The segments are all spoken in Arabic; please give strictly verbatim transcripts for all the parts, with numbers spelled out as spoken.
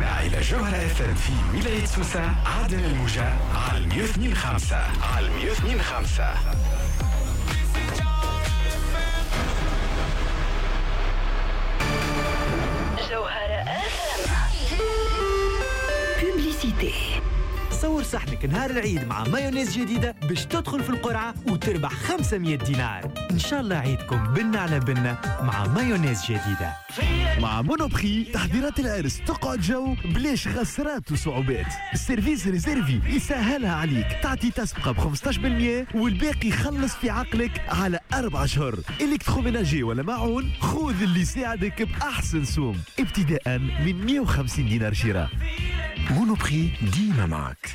عائلة جوهرة اف ام في ولاية سوسة، عدن الموجة على مية واثنين خمسة على مية واثنين خمسة. جوهرة اف ام. بوبليسيتي. صور صحنك نهار العيد مع مايونيز جديدة باش تدخل في القرعة وتربح خمسمية دينار. إن شاء الله عيدكم بنا على بنا مع مايونيز جديدة. مع مونوبري تحضيرات العرس تقعد جو بلاش غسرات وصعوبات. السيرفيس ريزيرفي يسهلها عليك، تعطي تسبقة ب خمسطاش بالمية والباقي يخلص في عقلك على أربع شهور. إلكتروميناجي ولا معون خذ اللي يساعدك بأحسن سوم ابتداء من مية وخمسين دينار شراء. مونوبري ديما معك.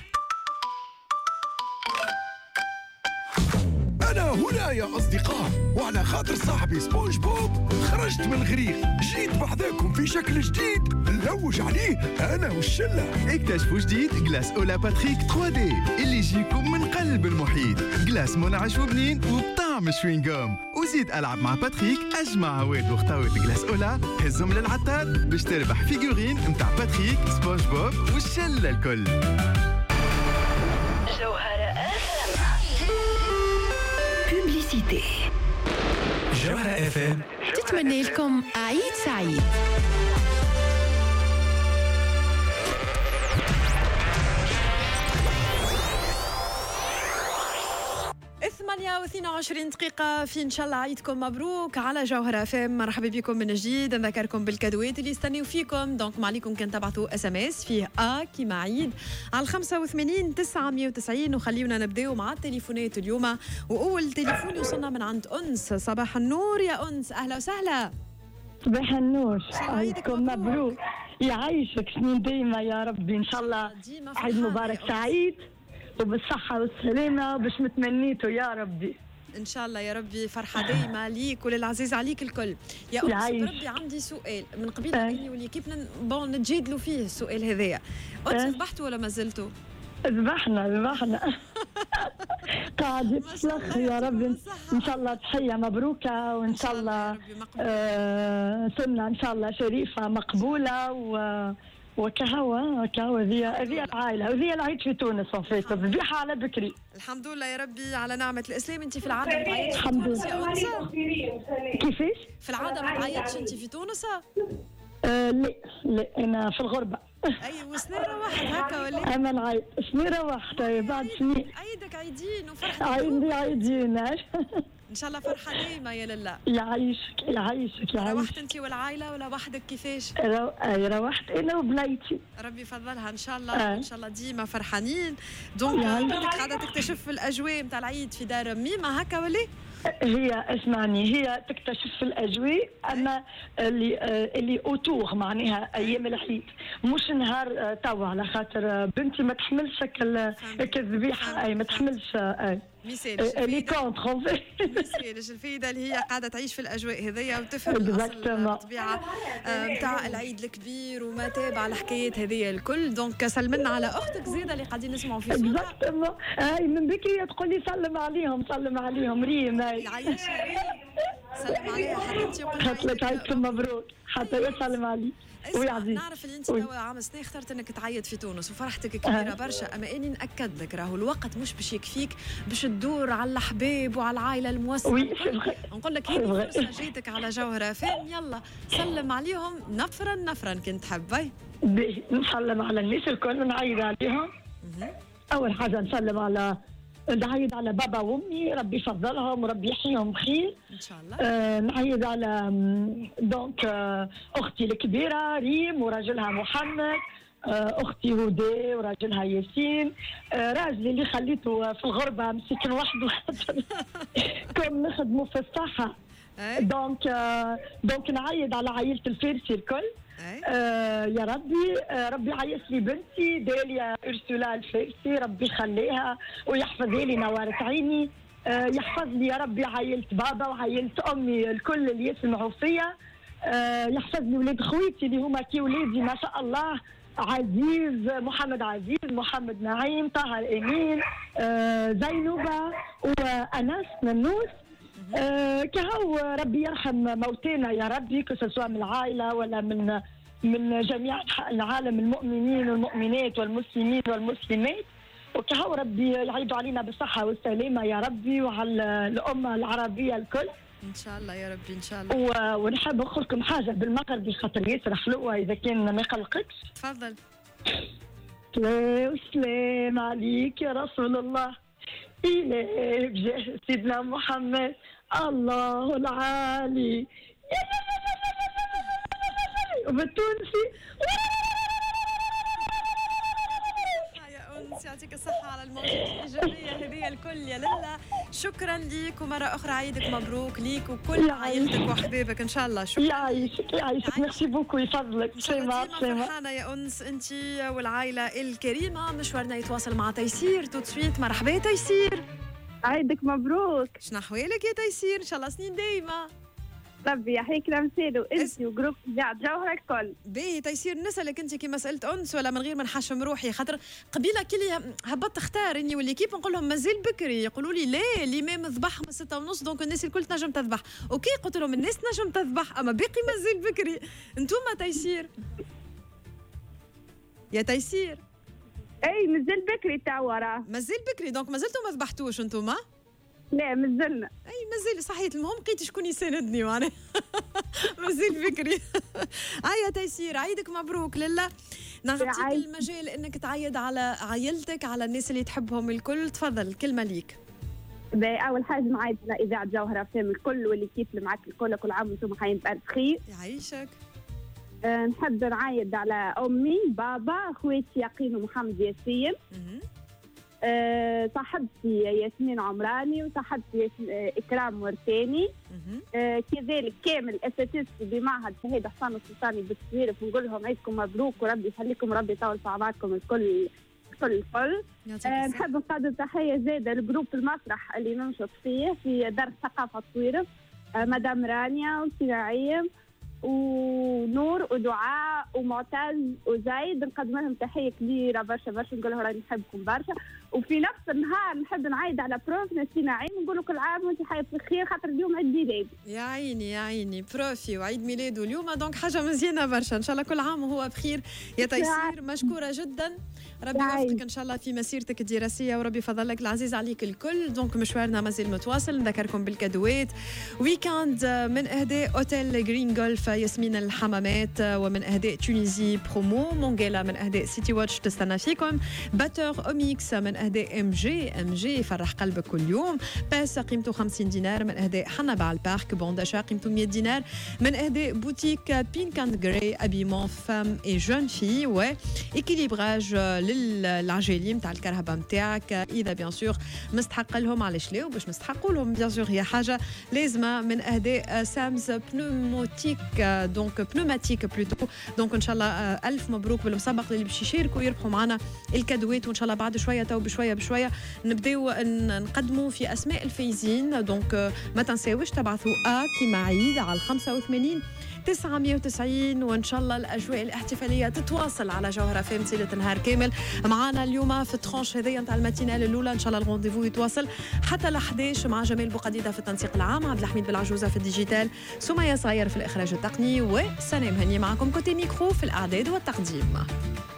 أنا هنا يا أصدقاء، وعلى خاطر صاحبي سبونج بوب خرجت من الغريق، جيت بحذاكم في شكل جديد نلوج عليه أنا والشلة. اكتشفوا جديد جلاس أولا باتريك ثري دي اللي يجيكم من قلب المحيط، جلاس منعش وبنين وبطعم شوينغوم. وزيد ألعب مع باتريك، أجمع عواد وخطاوة جلاس أولا، هزهم للعطار باش تربح فيجورين متاع باتريك سبونج بوب والشلة الكل. جوهرة اف ام تتمنى لكم عيد سعيد. ثمانية واثنين وعشرين دقيقة في إن شاء الله عيدكم مبروك على جوهرة اف ام. مرحبا بكم من جديد، نذكركم بالكادوات اللي يستنيو فيكم. دونك ما عليكم كان تبعثوا اس ام اس فيه ا كيما عيد على خمسة وثمانين تسعمية وتسعين. وخليونا نبداو مع التليفونات اليوم، واول تليفون يوصلنا من عند انس. صباح النور يا انس، اهلا وسهلا. صباح النور، عيدكم مبروك، يعيشك سنين ديما يا ربي ان شاء الله. عيد مبارك سعيد وبالصحة والسلامة باش متمنيته يا ربي ان شاء الله يا ربي. فرحة دايما ليك وللعزيز عليك الكل يا أنس. بربي عندي سؤال من قبيل اني ولي كيف بون نتجادلوا فيه السؤال هذايا. أنس ذبحتوا ولا ما زلتوا؟ ذبحنا ذبحنا قاعد يتسلخ يا ربي. ان شاء الله تحية مبروكة وان شاء الله آه سنة ان شاء الله شريفة مقبولة و وكهوة كهوة ذي ذي العائلة وذي العيد في تونس وفيت ذبيحة على بكري. الحمد لله يا ربي على نعمة الإسلام. أنت في العادة ما تعيطش في الحمد تونس يا أنس؟ كيفاش؟ في العادة ما تعيطش أنت في تونس؟ آه لا لا أنا في الغربة. أي وسنيرة واحد هكا ولا؟ أنا نعيط سنيرة واحدة بعد سنين. عيدك عيدين وفرحتك. عيدي عيدين ان شاء الله فرحه ديما يا لله. يعيشك يعيشك يعيشك. روحت انت والعائله ولا وحدك كيفاش؟ رو... روحت انا وبنيتي. ربي يفضلها ان شاء الله. آه. ان شاء الله ديما فرحانين. دونك انت قاعده تكتشف في الاجواء نتاع العيد في دار ميمه هكا ولا؟ هي اسمعني هي تكتشف في الاجواء، اما اللي اللي اوتور معناها ايام العيد مش نهار توا، على خاطر بنتي ما تحملش كالذبيحه، اي ما تحملش اي اللي كونتر ميسالش الفايده اللي هي قاعده تعيش في الاجواء هذيا وتفهم الطبيعه نتاع العيد الكبير وما تابع الحكايات هذيا الكل. دونك سلمنا على اختك زيده اللي قاعدين نسمعوا في صوتها. اكزاكتومون اي من بكري تقول لي سلم عليهم سلم عليهم ريم. اي يعيشها سلم عليها حبيبتي قالت لك عيدكم مبروك حتى يسلم علي. نعرف اللي انت توا عام سنه اخترت انك تعيط في تونس وفرحتك كبيره آه. برشا، اما اني ناكد لك راهو الوقت مش باش يكفيك باش تدور على الحباب وعلى العائله الموسعه. نقول لك هذه فرصه جيتك على جوهره فهم، يلا سلم عليهم نفرا نفرا كنت تحبي. نسلم على الناس الكل ونعيد عليهم. اول حاجه نسلم على نعيد على بابا وامي ربي يفضلهم وربي يحييهم بخير ان شاء الله. آه نعيد على دونك آه اختي الكبيره ريم وراجلها محمد، آه اختي هدى وراجلها ياسين، آه راجلي اللي خليته في الغربه مسكين وحده كون نخدموا في الصحه. دونك آه دونك نعيد على عائله الفارسي الكل. آه يا ربي آه ربي عيش لي بنتي داليا أرسولا الفارسي، ربي يخليها ويحفظها لي نوارة عيني. آه يحفظ لي يا ربي عائلة بابا وعائلة أمي الكل اللي يسمعوا فيا. آه يحفظ لي ولاد خويتي اللي هما كي ولادي ما شاء الله، عزيز محمد عزيز محمد نعيم طه الأمين آه زينوبة وأنس ننوس. آه كهو ربي يرحم موتانا يا ربي كسوا من العائلة ولا من من جميع أنحاء العالم، المؤمنين والمؤمنات والمسلمين والمسلمات، وكهو ربي يعيدوا علينا بالصحة والسلامة يا ربي، وعلى الأمة العربية الكل ان شاء الله يا ربي ان شاء الله. و... ونحب نقول لكم حاجة بالمغربي خاطر ياسر حلوة إذا كان ما يقلقكش. تفضل. صلاة وسلام عليك يا رسول الله، إلهي بجاه سيدنا محمد الله العالي وبالتونسي. يا أنس يعطيك الصحة على الموجة الإيجابية هذه الكل يا للا. شكرا ليك ومرة أخرى عيدك مبروك ليك وكل عائلتك وحبيبك إن شاء الله. شكرا. يعيشك يعيشك ميرسي بوكو يفضلك. سلامة فرحانة يا أنس أنت والعائلة الكريمة. مشوارنا يتواصل مع تيسير تو سويت. مرحبا تيسير. عيدك مبروك. شنو أحوالك يا تيسير؟ إن شاء الله سنين دايمة. ربي يحييك الامثال وانت وجروب إذاعة جوهرة الكل. باهي تيسير نسألك انت كيما سألت أنس ولا من غير ما نحشم روحي، خاطر قبيله كي هبطت اختار اني والليكيب نقول لهم مازال بكري، يقولوا لي لا الامام ذبح من ستة ونص دونك الناس الكل تنجم تذبح. اوكي قلت لهم الناس تنجم تذبح اما باقي مازال بكري. انتوما تيسير يا تيسير؟ اي مازال بكري توا راه مازال بكري دونك مازلتوا ما ذبحتوش انتوما؟ لا مازلنا. اي مازال صحيت. المهم لقيت شكون يساندني معناها مازال بكري. هيا تيسير عيدك مبروك لله. نعطيك المجال انك تعيد على عائلتك على الناس اللي تحبهم الكل. تفضل كلمه ليك. اول حاجه معايد اذاعه جوهره فهم الكل واللي كيف اللي معك الكل، كل عام وانتم حيين بألف خير. يعيشك. أه نحب نعايد على امي بابا اخواتي يقين ومحمد ياسين، أه صاحبتي ياسمين عمراني وصاحبتي أه إكرام ورثاني، أه كذلك كامل اساتذتي بمعهد شهيد حسان السلطاني بالسويرف، ونقول لهم عيدكم مبروك وربي يخليكم وربي يطول في اعماركم الكل الكل الكل. أه نحب نقدم تحيه زاده لجروب المسرح اللي ننشط فيه في دار الثقافه السويرف، أه مدام رانيا وسناعيم ونور ودعاء ومعتز وزايد، نقدم لهم تحيه كبيره برشا برشا، نقول لهم راني نحبكم برشا. وفي نفس النهار نحب نعيد على بروفنا سي نعيم ونقول له كل عام وانت حي بخير خاطر اليوم عيد ميلاد. يا عيني يا عيني بروفي وعيد ميلاده اليوم دونك حاجه مزيانه برشا. ان شاء الله كل عام وهو بخير يا تيسير. مشكوره جدا. ربي يوفقك ان شاء الله في مسيرتك الدراسيه وربي يفضلك العزيز عليك الكل. دونك مشوارنا مازال متواصل. نذكركم بالكادوات ويكاند من اهداء اوتيل جرين جولف ياسمين الحمامات، ومن اهداء تونيزي برومو مونجيلا، من اهداء سيتي واتش تستنى فيكم، باتور اوميكس من اهداء ام جي ام جي فرح قلبك كل يوم، باس قيمته خمسين دينار من اهداء حنبع البارك، بونداشا قيمته مية دينار من اهداء بوتيك بينك اند جراي ابيمون فام اي جون في، و اكيليبراج للعجالين تاع الكرهبه نتاعك اذا بيان سور مستحق لهم. علاش لا وباش نستحقوا لهم بيان سور هي حاجه لازمه. من اهداء سامز بنوموتيك دونك بنوماتيك بلوتو. دونك ان شاء الله الف مبروك بالمسابقه اللي باش يشاركوا يربحوا معنا الكادوات، وان شاء الله بعد شويه تو بشويه بشويه نبداو نقدموا في اسماء الفايزين. دونك ما تنساوش تبعثوا ا كيما عيد على خمسة وثمانين تسعمية وتسعين، وان شاء الله الاجواء الاحتفاليه تتواصل على جوهره فام سيله النهار كامل معنا اليوم في الترونش هذيا نتاع الماتينال الاولى. ان شاء الله الغونديفو يتواصل حتى ل إحدى عشر مع جمال بوقديده في التنسيق العام، عبد الحميد بالعجوزه في الديجيتال، سمية صغير في الاخراج التقني، وسلام هني معكم كوتي ميكرو في الاعداد والتقديم.